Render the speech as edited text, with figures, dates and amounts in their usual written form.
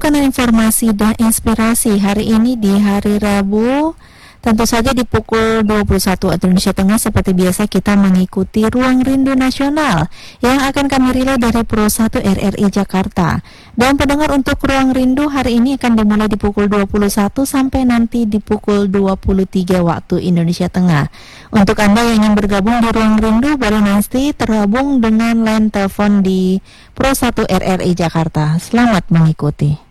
makanan, informasi, dan inspirasi hari ini di hari Rabu. Tentu saja di pukul 21 waktu Indonesia Tengah seperti biasa kita mengikuti Ruang Rindu Nasional yang akan kami relay dari Pro 1 RRI Jakarta. Dan pendengar, untuk Ruang Rindu hari ini akan dimulai di pukul 21 sampai nanti di pukul 23 waktu Indonesia Tengah. Untuk Anda yang ingin bergabung di Ruang Rindu, boleh nanti terhubung dengan line telepon di Pro 1 RRI Jakarta. Selamat mengikuti.